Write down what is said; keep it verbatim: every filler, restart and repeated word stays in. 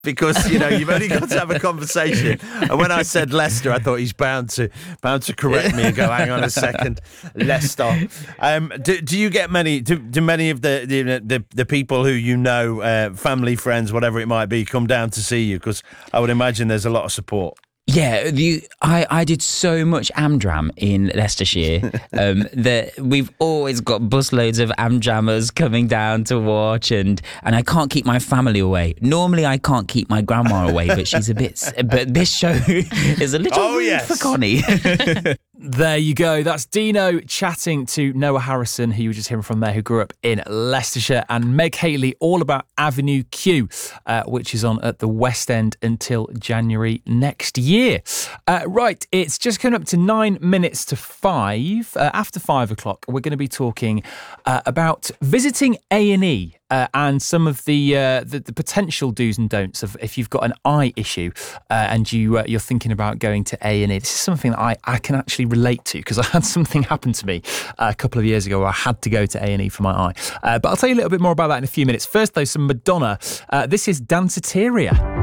because, you know, you've only got to have a conversation. And when I said Leicester, I thought he's bound to bound to correct me and go, hang on a second, Leicester. Um, do, do you get many, do, do many of the, the, the, the people who you know, uh, family, friends, whatever it might be, come down to see you? Because I would imagine there's a lot of support. Yeah, the, I, I did so much Amdram in Leicestershire um, that we've always got busloads of Amdrammers coming down to watch, and, and I can't keep my family away. Normally I can't keep my grandma away, but she's a bit... But this show is a little oh, rude yes. for Connie. There you go. That's Dino chatting to Noah Harrison, who you were just hearing from there, who grew up in Leicestershire, and Meg Haley, all about Avenue Q, uh, which is on at the West End until January next year. Uh, right, it's just coming up to nine minutes to five. Uh, after five o'clock, we're going to be talking uh, about visiting A and E. Uh, and some of the, uh, the the potential do's and don'ts of if you've got an eye issue uh, and you uh, you're thinking about going to A and E. This is something that I, I can actually relate to, because I had something happen to me uh, a couple of years ago where I had to go to A and E for my eye. Uh, but I'll tell you a little bit more about that in a few minutes. First, though, some Madonna. Uh, this is Danceteria.